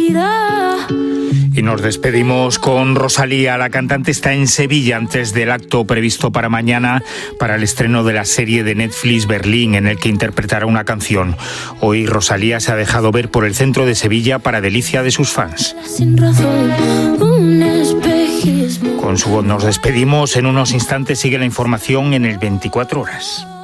vida. Y nos despedimos con Rosalía. La cantante está en Sevilla antes del acto previsto para mañana para el estreno de la serie de Netflix Berlín, en el que interpretará una canción. Hoy Rosalía se ha dejado ver por el centro de Sevilla para delicia de sus fans. Sin razón, un espejismo. Con su voz nos despedimos. En unos instantes sigue la información en el 24 horas.